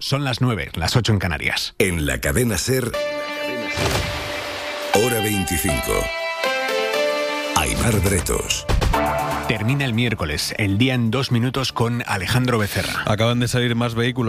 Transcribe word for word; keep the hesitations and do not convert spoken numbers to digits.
Son las nueve, las ocho en Canarias. En la cadena SER, hora veinticinco. Aimar Bretos. Termina el miércoles, el día en dos minutos con Alejandro Becerra. Acaban de salir más vehículos